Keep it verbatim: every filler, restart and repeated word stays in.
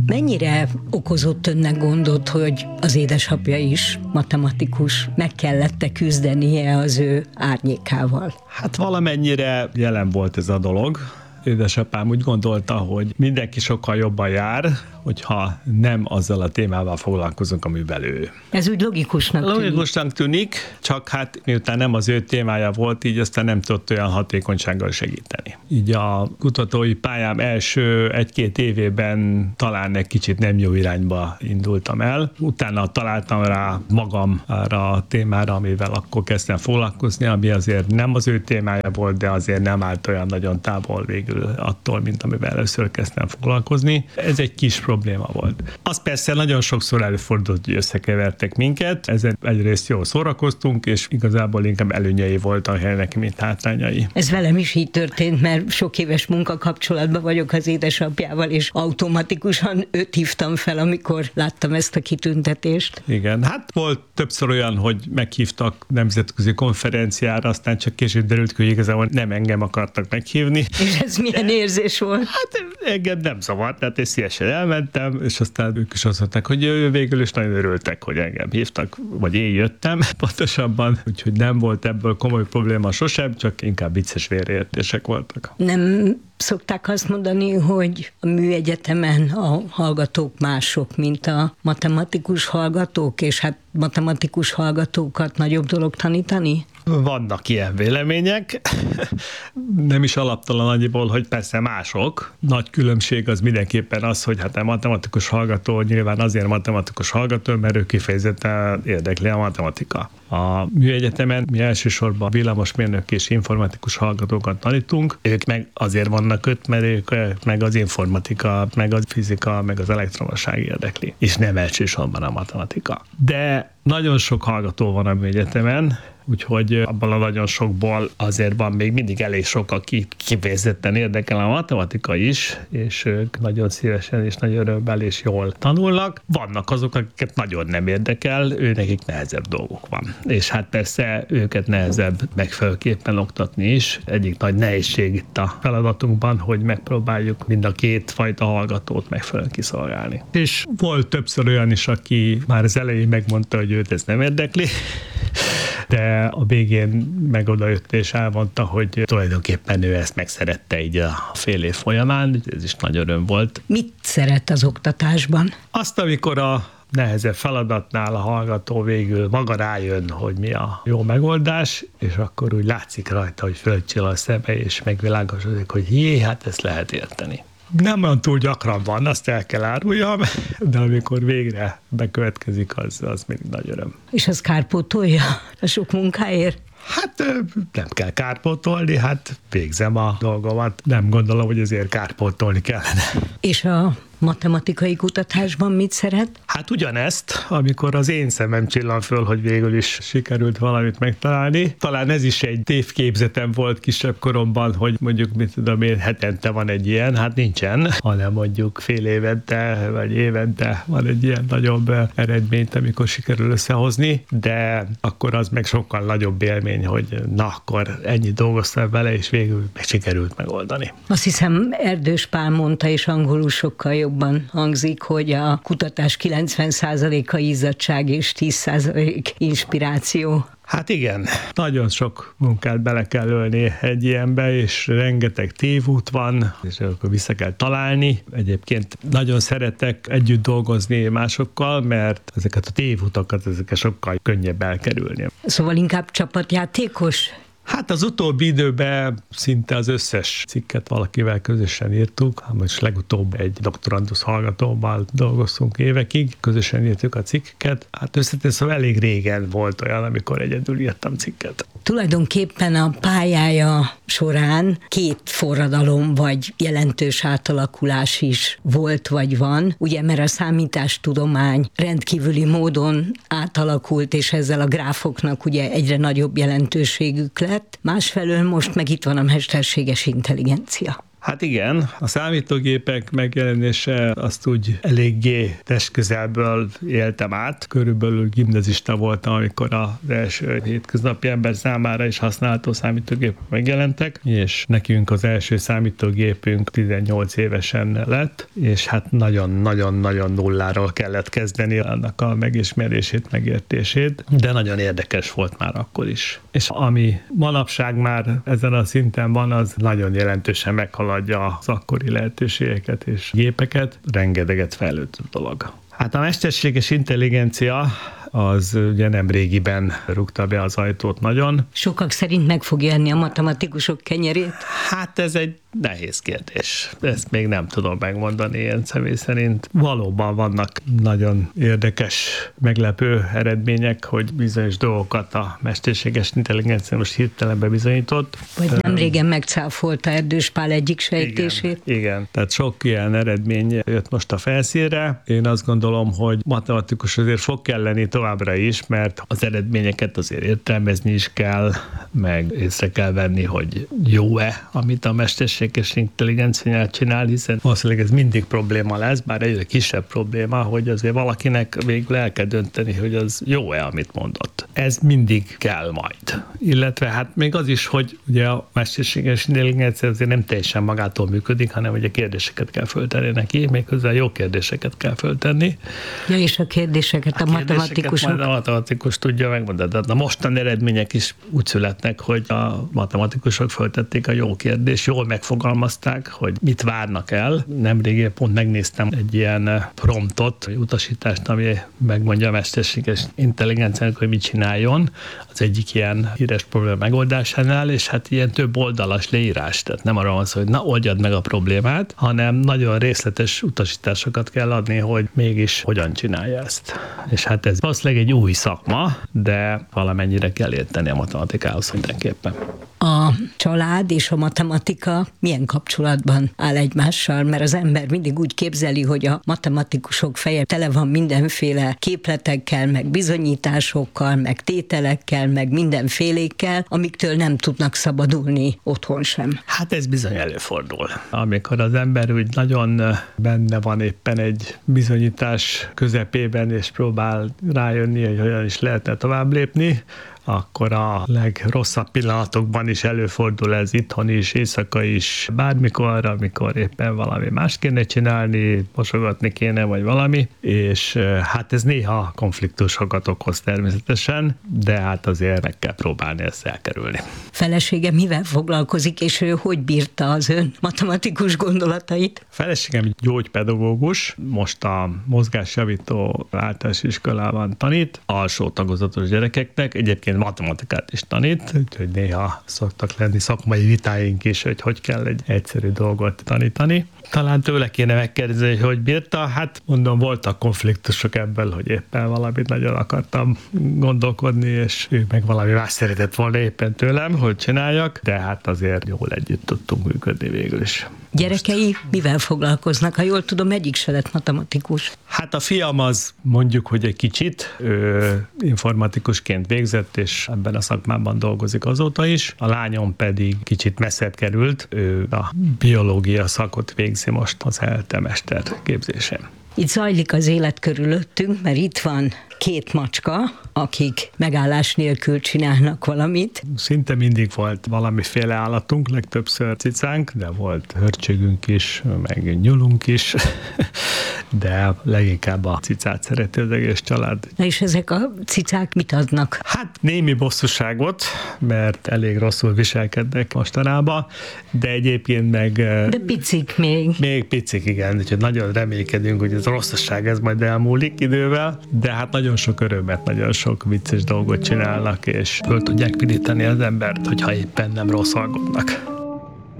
Mennyire okozott önnek gondot, hogy az édesapja is matematikus, meg kellett küzdenie az ő árnyékával? Hát valamennyire jelen volt ez a dolog. Édesapám úgy gondolta, hogy mindenki sokkal jobban jár, hogyha nem azzal a témával foglalkozunk, amivel ő. Ez úgy logikusnak tűnik. Logikusnak tűnik, csak hát miután nem az ő témája volt, így aztán nem tudott olyan hatékonysággal segíteni. Így a kutatói pályám első egy-két évében talán egy kicsit nem jó irányba indultam el. Utána találtam rá magam arra a témára, amivel akkor kezdtem foglalkozni, ami azért nem az ő témája volt, de azért nem állt olyan nagyon távol végül attól, mint amivel először kezdtem foglalkozni. Ez egy kis probléma volt. Az persze nagyon sokszor előfordult, hogy összekevertek minket, ezen egyrészt jól szórakoztunk, és igazából inkább előnyei voltak neki, mint hátrányai. Ez velem is így történt, mert sok éves munkakapcsolatban vagyok az édesapjával, és automatikusan őt hívtam fel, amikor láttam ezt a kitüntetést. Igen, hát volt többször olyan, hogy meghívtak nemzetközi konferenciára, aztán csak később derült ki, hogy igazából nem engem akartak meghívni. És ez milyen érzés volt? Hát engem nem zavart, tehát én szívesen elmentem, és aztán ők is azt mondták, hogy végül is nagyon örültek, hogy engem hívtak, vagy én jöttem pontosabban, úgyhogy nem volt ebből komoly probléma sosem, csak inkább vicces félreértések voltak. Nem szokták azt mondani, hogy a műegyetemen a hallgatók mások, mint a matematikus hallgatók, és hát matematikus hallgatókat nagyobb dolog tanítani? Vannak ilyen vélemények, nem is alaptalan annyiból, hogy persze mások. Nagy különbség az mindenképpen az, hogy hát a matematikus hallgató nyilván azért matematikus hallgató, mert ő kifejezetten érdekli a matematika. A műegyetemen mi elsősorban villamosmérnök és informatikus hallgatókat tanítunk, ők meg azért vannak öt, mert ők meg az informatika, meg a fizika, meg az elektromosság érdekli, és nem elsősorban a matematika. De nagyon sok hallgató van a műegyetemen, úgyhogy abban a nagyon sokból azért van még mindig elég sok, aki kifejezetten érdekel a matematika is, és ők nagyon szívesen és nagy örömmel és jól tanulnak. Vannak azok, akiket nagyon nem érdekel, ő nekik nehezebb dolgok van. És hát persze őket nehezebb megfelelőképpen oktatni is. Egyik nagy nehézség itt a feladatunkban, hogy megpróbáljuk mind a két fajta hallgatót megfelelően kiszolgálni. És volt többször olyan is, aki már az elején megmondta, hogy őt ez nem érdekli, de a végén meg odajött és elmondta, hogy tulajdonképpen ő ezt megszerette így a fél év folyamán, ez is nagy öröm volt. Mit szeret az oktatásban? Azt, amikor a nehezebb feladatnál a hallgató végül maga rájön, hogy mi a jó megoldás, és akkor úgy látszik rajta, hogy fölcsill a szeme, és megvilágosodik, hogy jé, hát ezt lehet érteni. Nem olyan túl gyakran van, azt el kell áruljam, de amikor végre bekövetkezik, az, az még nagy öröm. És az kárpótolja a sok munkáért? Hát nem kell kárpótolni, hát végzem a dolgomat. Nem gondolom, hogy ezért kárpótolni kellene. És a matematikai kutatásban mit szeret? Hát ugyanezt, amikor az én szemem csillan föl, hogy végül is sikerült valamit megtalálni. Talán ez is egy tévképzetem volt kisebb koromban, hogy mondjuk, mit tudom én, hetente van egy ilyen, hát nincsen, hanem mondjuk fél évente, vagy évente van egy ilyen nagyobb eredményt, amikor sikerül összehozni, de akkor az meg sokkal nagyobb élmény, hogy na, akkor ennyit dolgoztam vele, és végül meg sikerült megoldani. Azt hiszem, Erdős Pál mondta, és angolul sokkal jobban hangzik, hogy a kutatás kilencven százaléka izzadság és tíz százalék inspiráció. Hát igen, nagyon sok munkát bele kell ölni egy ilyenbe, és rengeteg tévút van, és akkor vissza kell találni. Egyébként nagyon szeretek együtt dolgozni másokkal, mert ezeket a tévutakat, ezeket sokkal könnyebb elkerülni. Szóval inkább csapatjátékos? Hát az utóbbi időben szinte az összes cikket valakivel közösen írtuk. Most legutóbb egy doktorandusz hallgatóval dolgoztunk évekig, közösen írtuk a cikkeket. Hát összetett, szóval elég régen volt olyan, amikor egyedül írtam cikket. Tulajdonképpen a pályája során két forradalom vagy jelentős átalakulás is volt vagy van, ugye, mert a számítástudomány rendkívüli módon átalakult, és ezzel a gráfoknak ugye egyre nagyobb jelentőségük lett. Másfelől most meg itt van a mesterséges intelligencia. Hát igen, a számítógépek megjelenése azt úgy eléggé testközelből éltem át. Körülbelül gimnazista voltam, amikor az első hétköznapi ember számára is használható számítógépek megjelentek, és nekünk az első számítógépünk tizennyolc évesen lett, és hát nagyon-nagyon-nagyon nulláról kellett kezdeni annak a megismerését, megértését, de nagyon érdekes volt már akkor is. És ami manapság már ezen a szinten van, az nagyon jelentősen meghaladja az akkori lehetőségeket és gépeket, rengeteget fejlődött dolog. Hát a mesterséges intelligencia az ugye nem régiben rúgta be az ajtót nagyon. Sokak szerint meg fogja enni a matematikusok kenyerét? Hát ez egy nehéz kérdés. Ezt még nem tudom megmondani én személy szerint. Valóban vannak nagyon érdekes, meglepő eredmények, hogy bizonyos dolgokat a mesterséges intelligencia most hirtelen bebizonyított. Vagy nem régen megcáfolta Erdős Pál egyik sejtését. Igen, igen, tehát sok ilyen eredmény jött most a felszínre. Én azt gondolom, hogy matematikus azért fog kell lenni továbbra is, mert az eredményeket azért értelmezni is kell, meg észre kell venni, hogy jó-e, amit a mesterséges intelligencia csinál, hiszen valószínűleg ez mindig probléma lesz, bár egyre kisebb probléma, hogy azért valakinek végül el kell dönteni, hogy az jó-e, amit mondott. Ez mindig kell majd. Illetve hát még az is, hogy ugye a mesterséges intelligencia azért nem teljesen magától működik, hanem ugye kérdéseket kell föltenni neki, méghozzá jó kérdéseket kell föltenni. Ja, és a kérdéseket a, a matematikusok. A matematikus tudja megmondani. De a mostani eredmények is úgy születnek, hogy a matematikusok föltették a jó kérdést, jól megfogalmazták, hogy mit várnak el. Nemrég pont megnéztem egy ilyen promptot, vagy utasítást, ami megmondja a mesterséges intelligenciának, hogy mit csináljon az egyik ilyen híres probléma megoldásánál, és hát ilyen több oldalas leírás. Tehát nem arra van szó, hogy na, oldjad meg a problémát, hanem nagyon részletes utasításokat kell adni, hogy mégis hogyan csinálja ezt. És hát ez valószínűleg egy új szakma, de valamennyire kell érteni a matematikához mindenképpen. A család és a matematika milyen kapcsolatban áll egymással? Mert az ember mindig úgy képzeli, hogy a matematikusok feje tele van mindenféle képletekkel, meg bizonyításokkal, meg tételekkel, meg mindenfélékkel, amiktől nem tudnak szabadulni otthon sem. Hát ez bizony előfordul. Amikor az ember úgy nagyon benne van éppen egy bizonyítás közepében, és próbál rájönni, hogy hogyan is lehetne tovább lépni, akkor a legrosszabb pillanatokban is előfordul ez itthon is, éjszaka is, bármikor, amikor éppen valami más kéne csinálni, mosogatni kéne, vagy valami, és hát ez néha konfliktusokat okoz természetesen, de hát azért meg kell próbálni ezt elkerülni. Felesége mivel foglalkozik, és ő hogy bírta az ön matematikus gondolatait? Feleségem gyógypedagógus, most a mozgásjavító általános iskolában tanít, alsó tagozatos gyerekeknek, egyébként matematikát is tanít, úgyhogy néha szoktak lenni szakmai vitáink is, hogy hogy kell egy egyszerű dolgot tanítani. Talán tőle kéne megkérdezni, hogy hogy bírta. Hát mondom, voltak konfliktusok ebből, hogy éppen valamit nagyon akartam gondolkodni, és ő meg valami más szeretett volna éppen tőlem, hogy csináljak, de hát azért jól együtt tudtunk működni végül is. Gyerekei most mivel foglalkoznak? Ha jól tudom, egyik se lett matematikus. Hát a fiam az mondjuk, hogy egy kicsit ő informatikusként végzett, és ebben a szakmában dolgozik azóta is. A lányom pedig kicsit messzebb került, ő a biológia szakot végzi most az é el té mester képzésén. Itt zajlik az élet körülöttünk, mert itt van két macska, akik megállás nélkül csinálnak valamit. Szinte mindig volt valamiféle állatunk, legtöbbször cicánk, de volt hörcsögünk is, meg nyulunk is, de leginkább a cicát szereti az egész család. Na és ezek a cicák mit adnak? Hát némi bosszúságot, mert elég rosszul viselkednek mostanában, de egyébként meg... De picik még. Még picik, igen, úgyhogy nagyon reménykedünk, hogy ez a rosszasság ez majd elmúlik idővel, de hát nagyon sok örömet, nagyon sok vicces dolgot csinálnak, és föl tudják pirítani az embert, hogyha éppen nem rosszalgodnak.